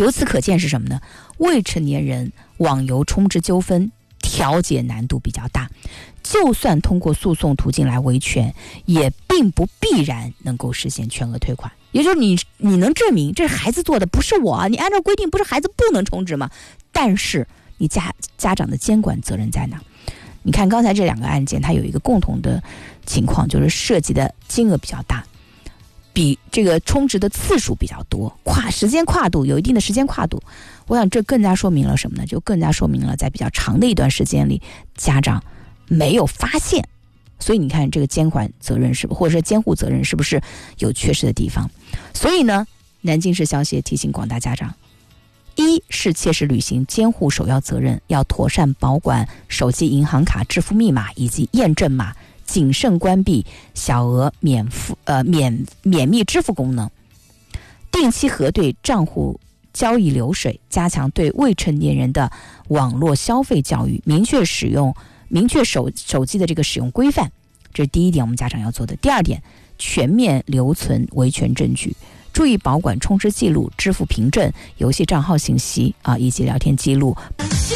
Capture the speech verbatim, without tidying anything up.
由此可见是什么呢？未成年人网游充值纠纷调解难度比较大，就算通过诉讼途径来维权，也并不必然能够实现全额退款。也就是你你能证明这是孩子做的，不是我，你按照规定不是孩子不能充值吗？但是你家家长的监管责任在哪？你看刚才这两个案件，它有一个共同的情况，就是涉及的金额比较大，比这个充值的次数比较多，跨时间跨度有一定的时间跨度。我想这更加说明了什么呢？就更加说明了在比较长的一段时间里，家长没有发现，所以你看这个监管责任是不是，或者说监护责任是不是有缺失的地方？所以呢，南京市消协提醒广大家长，一是切实履行监护首要责任，要妥善保管手机银行卡支付密码以及验证码，谨慎关闭小额免付呃免免密支付功能，定期核对账户交易流水，加强对未成年人的网络消费教育，明确使用明确手手机的这个使用规范，这是第一点我们家长要做的。第二点，全面留存维权证据，注意保管充值记录、支付凭证、游戏账号信息啊，以及聊天记录。